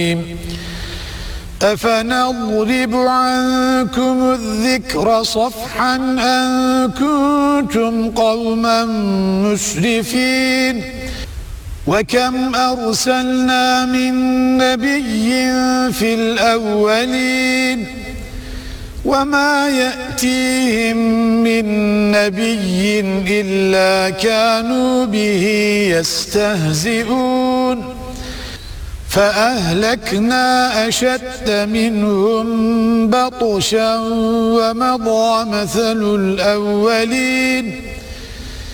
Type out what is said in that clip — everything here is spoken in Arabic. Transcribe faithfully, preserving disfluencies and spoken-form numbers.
أفنضرب عنكم الذكر صفحا أن كنتم قوما مسرفين وكم أرسلنا من نبي في الأولين وما يأتيهم من نبي إلا كانوا به يستهزئون فأهلكنا أشد منهم بطشا ومضى مثل الأولين